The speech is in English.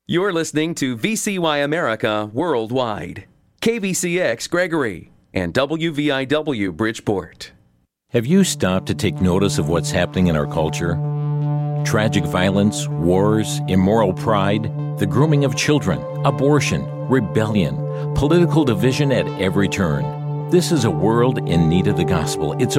You're listening to VCY America Worldwide, KVCX Gregory, and WVIW Bridgeport. Have you stopped to take notice of what's happening in our culture? Tragic violence, wars, immoral pride, the grooming of children, abortion, rebellion, political division at every turn. This is a world in need of the gospel. It's a